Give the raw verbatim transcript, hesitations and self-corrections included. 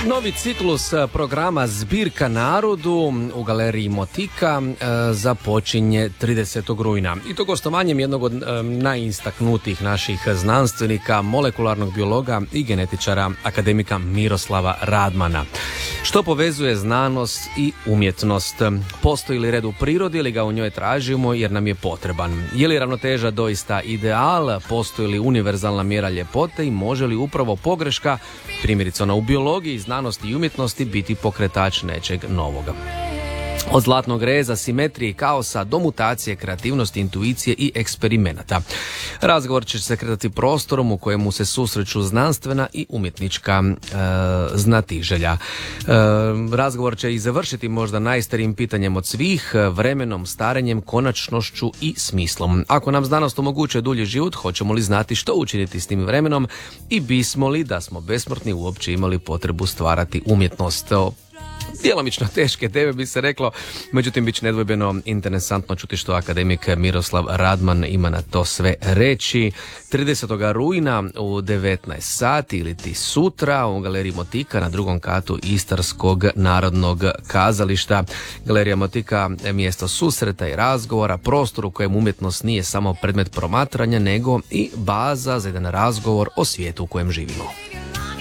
Novi ciklus programa Zbirka narodu u galeriji Motika e, započinje tridesetog rujna. I to gostovanjem jednog od e, najistaknutijih naših znanstvenika, molekularnog biologa i genetičara, akademika Miroslava Radmana. Što povezuje znanost i umjetnost? Postoji li red u prirodi ili ga u njoj tražimo jer nam je potreban? Je li ravnoteža doista ideal? Postoji li univerzalna mjera ljepote i može li upravo pogreška, primjerice ona u biologiji, znanosti i umjetnosti, biti pokretač nečeg novoga? Od zlatnog reza, simetrije i kaosa do mutacije, kreativnosti, intuicije i eksperimenata. Razgovor će se kretati prostorom u kojemu se susreću znanstvena i umjetnička e, znatiželja. E, razgovor će i završiti možda najstarijim pitanjem od svih, vremenom, starenjem, konačnošću i smislom. Ako nam znanost omogućuje dulji život, hoćemo li znati što učiniti s tim vremenom i bismo li, da smo besmrtni, uopće imali potrebu stvarati umjetnost? Djelomično teške teme bi se reklo, međutim bit će nedvojbeno interesantno čuti što akademik Miroslav Radman ima na to sve reći. tridesetog rujna u devetnaest sati ili ti sutra u galeriji Motika na drugom katu Istarskog narodnog kazališta. Galerija Motika je mjesto susreta i razgovora, prostor u kojem umjetnost nije samo predmet promatranja, nego i baza za jedan razgovor o svijetu u kojem živimo.